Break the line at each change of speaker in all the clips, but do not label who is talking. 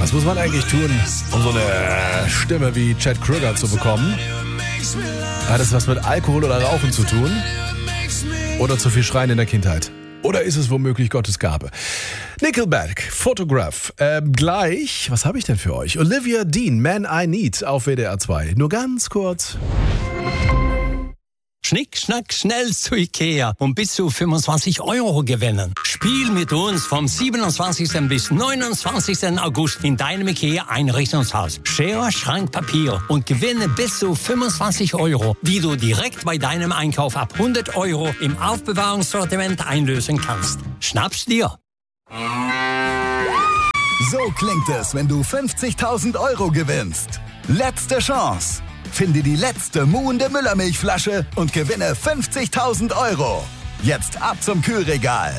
Was muss man eigentlich tun, um so eine Stimme wie Chad Kroeger zu bekommen? Hat es was mit Alkohol oder Rauchen zu tun? Oder zu viel Schreien in der Kindheit? Oder ist es womöglich Gottes Gabe? Nickelback, Photograph. Gleich, was habe ich denn für euch? Olivia Dean, Man I Need auf WDR 2. Nur ganz kurz.
Schnick, schnack, schnell zu Ikea und bis zu 25 € gewinnen. Spiel mit uns vom 27. bis 29. August in deinem Ikea-Einrichtungshaus. Schere, Schrank, Papier und gewinne bis zu 25 €, die du direkt bei deinem Einkauf ab 100 € im Aufbewahrungssortiment einlösen kannst. Schnapp's dir!
So klingt es, wenn du 50.000 € gewinnst. Letzte Chance. Finde die letzte muhende Müllermilchflasche und gewinne 50.000 €. Jetzt ab zum Kühlregal.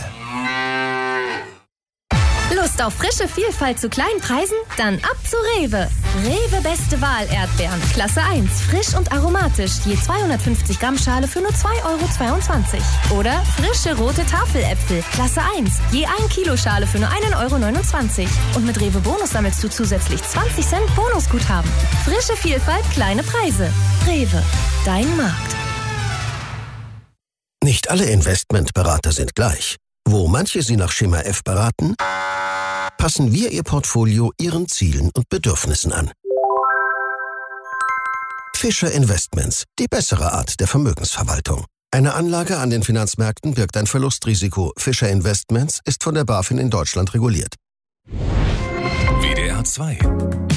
Lust auf frische Vielfalt zu kleinen Preisen? Dann ab zu Rewe. Rewe Beste Wahl Erdbeeren. Klasse 1. Frisch und aromatisch. Je 250 Gramm Schale für nur 2,22 €. Oder frische rote Tafeläpfel. Klasse 1. Je 1 Kilo Schale für nur 1,29 €. Und mit Rewe Bonus sammelst du zusätzlich 20 Cent Bonusguthaben. Frische Vielfalt, kleine Preise. Rewe. Dein Markt.
Nicht alle Investmentberater sind gleich. Wo manche Sie nach Schema F beraten, passen wir Ihr Portfolio Ihren Zielen und Bedürfnissen an. Fischer Investments, die bessere Art der Vermögensverwaltung. Eine Anlage an den Finanzmärkten birgt ein Verlustrisiko. Fischer Investments ist von der BaFin in Deutschland reguliert.
WDR 2